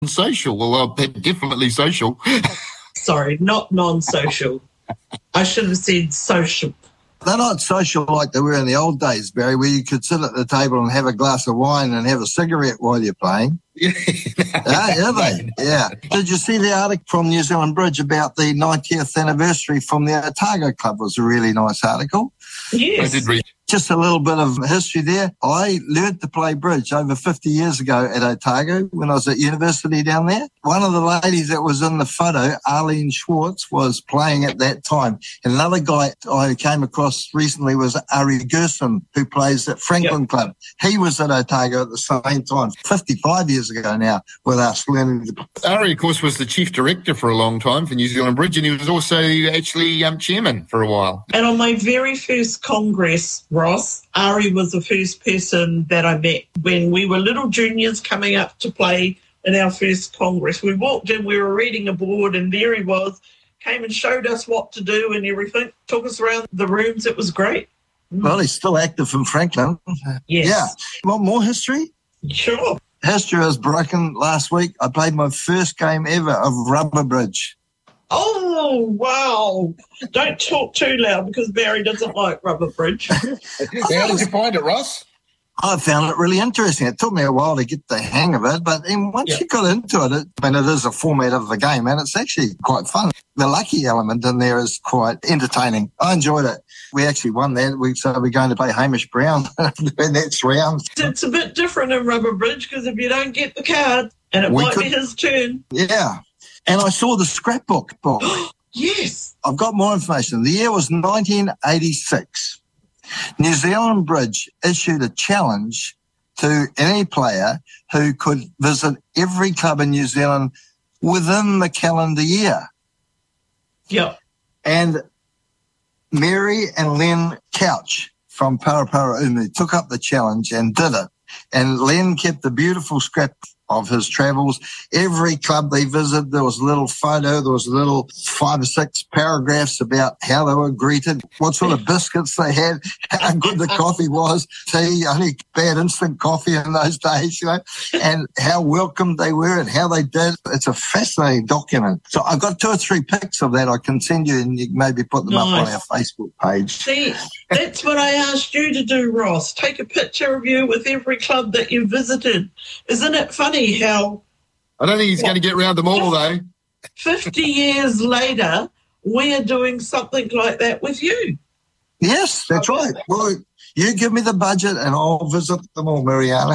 social. Well, definitely social. Sorry, not non-social. I should have said social. They're not social like they were in the old days, Barry, where you could sit at the table and have a glass of wine and have a cigarette while you're playing. Yeah, yeah. Did you see the article from New Zealand Bridge about the 90th anniversary from the Otago Club? It was a really nice article. Yes. I did read. Just a little bit of history there. I learned to play bridge over 50 years ago at Otago when I was at university down there. One of the ladies that was in the photo, Arlene Schwartz, was playing at that time. And another guy I came across recently was Ari Gerson, who plays at Franklin Club. He was at Otago at the same time, 55 years ago now, with us learning to play. Ari, of course, was the chief director for a long time for New Zealand Bridge, and he was also actually chairman for a while. And on my very first Congress, Ross, Ari was the first person that I met when we were little juniors coming up to play in our first Congress. We walked in, we were reading a board, and there he was, came and showed us what to do and everything, took us around the rooms. It was great. Well, he's still active in Franklin. Yes. Yeah. Want more history? Sure. History was broken last week. I played my first game ever of rubber bridge. Oh, wow. Don't talk too loud because Barry doesn't like rubber bridge. How did you find it, Ross? I found it really interesting. It took me a while to get the hang of it, but then once you got into it, it is a format of the game, and it's actually quite fun. The lucky element in there is quite entertaining. I enjoyed it. We actually won that week, so we're going to play Hamish Brown in next round. It's a bit different in rubber bridge because if you don't get the card, and it might be his turn. Yeah. And I saw the scrapbook book. Yes. I've got more information. The year was 1986. New Zealand Bridge issued a challenge to any player who could visit every club in New Zealand within the calendar year. Yep. And Mary and Len Couch from Paraparaumu took up the challenge and did it. And Len kept a beautiful scrap of his travels. Every club they visited, there was a little photo, there was a little 5 or 6 paragraphs about how they were greeted, what sort of biscuits they had, how good the coffee was, tea, only bad instant coffee in those days, you know, and how welcomed they were and how they did. It's a fascinating document. So I've got 2 or 3 pics of that I can send you, and you can maybe put them up on our Facebook page. See, that's what I asked you to do, Ross. Take a picture of you with every club that you visited. Isn't it funny how... I don't think he's going to get round them all, though. 50 years later, we're doing something like that with you. Yes, that's right. Well, you give me the budget and I'll visit them all, Mariana.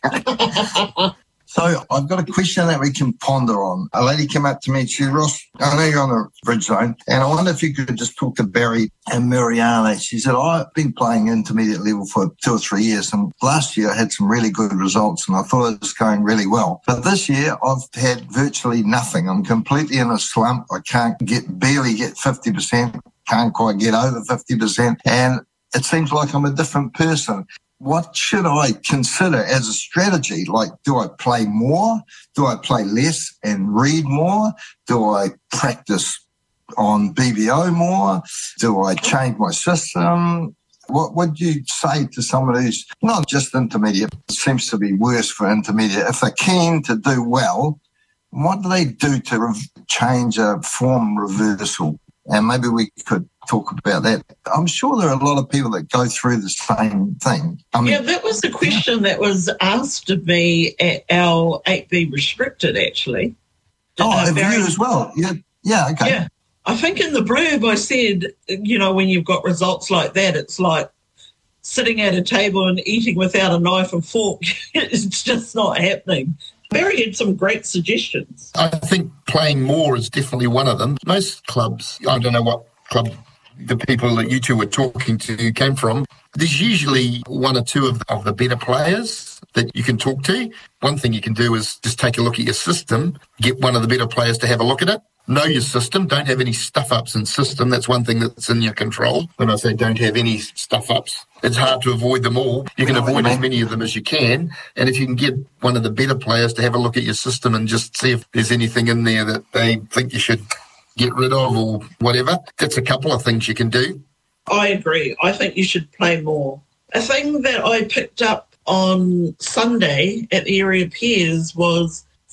So I've got a question that we can ponder on. A lady came up to me and she said, Ross, I know you're on the bridge zone, and I wonder if you could just talk to Barry and Mariana. She said, I've been playing intermediate level for 2 or 3 years, and last year I had some really good results and I thought it was going really well. But this year I've had virtually nothing. I'm completely in a slump. I barely get 50%, can't quite get over 50%, and it seems like I'm a different person. What should I consider as a strategy? Like, do I play more? Do I play less and read more? Do I practice on BBO more? Do I change my system? What would you say to someone who's not just intermediate, it seems to be worse for intermediate? If they're keen to do well, what do they do to change a form reversal? And maybe we could talk about that. I'm sure there are a lot of people that go through the same thing. That was the question that was asked of me at our 8B restricted, actually. Of you as well? Yeah, okay. Yeah. I think in the blurb I said, when you've got results like that, it's like sitting at a table and eating without a knife and fork. It's just not happening. Barry had some great suggestions. I think playing more is definitely one of them. Most clubs, I don't know what club the people that you two were talking to came from, there's usually 1 or 2 of the better players that you can talk to. One thing you can do is just take a look at your system, get one of the better players to have a look at it. Know your system. Don't have any stuff-ups in system. That's one thing that's in your control. When I say don't have any stuff-ups, it's hard to avoid them all. You can avoid as many of them as you can. And if you can get one of the better players to have a look at your system and just see if there's anything in there that they think you should get rid of or whatever, that's a couple of things you can do. I agree. I think you should play more. A thing that I picked up on Sunday at the area peers was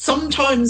sometimes